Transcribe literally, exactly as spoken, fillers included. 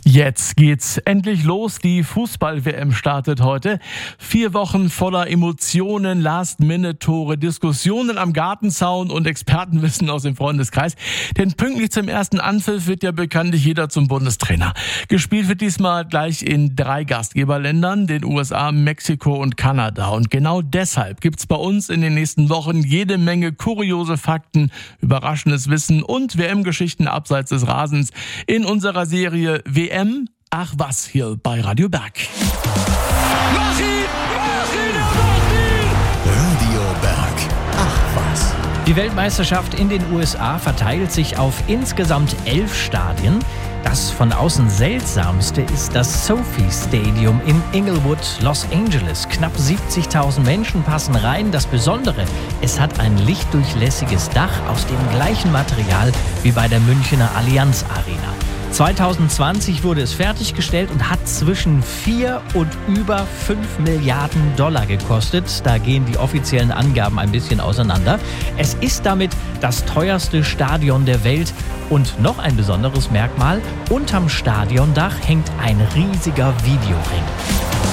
Jetzt geht's endlich los. Die Fußball-W M startet heute. Vier Wochen voller Emotionen, Last-Minute-Tore, Diskussionen am Gartenzaun und Expertenwissen aus dem Freundeskreis. Denn pünktlich zum ersten Anpfiff wird ja bekanntlich jeder zum Bundestrainer. Gespielt wird diesmal gleich in drei Gastgeberländern, den U S A, Mexiko und Kanada. Und genau deshalb gibt's bei uns in den nächsten Wochen jede Menge kuriose Fakten, überraschendes Wissen und W M-Geschichten abseits des Rasens in unserer Serie W M Ach was hier bei Radio Berg. Mach ihn! Mach ihn! Mach ihn! Radio Berg. Ach was. Die Weltmeisterschaft in den U S A verteilt sich auf insgesamt elf Stadien. Das von außen seltsamste ist das SoFi Stadium in Inglewood, Los Angeles. Knapp siebzigtausend Menschen passen rein. Das Besondere, es hat ein lichtdurchlässiges Dach aus dem gleichen Material wie bei der Münchner Allianz Arena. zwanzig zwanzig wurde es fertiggestellt und hat zwischen vier und über fünf Milliarden Dollar gekostet. Da gehen die offiziellen Angaben ein bisschen auseinander. Es ist damit das teuerste Stadion der Welt. Und noch ein besonderes Merkmal, unterm Stadiondach hängt ein riesiger Videoring.